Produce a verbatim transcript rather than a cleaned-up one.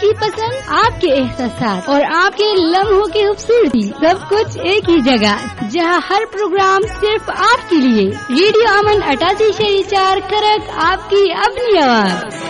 आपकी पसंद, आपके एहसास और आपके लम्हों की खूबसूरती, सब कुछ एक ही जगह, जहां हर प्रोग्राम सिर्फ आपके लिए। रेडियो अमन अठासी शरी चार करक, आपकी अपनी आवाज।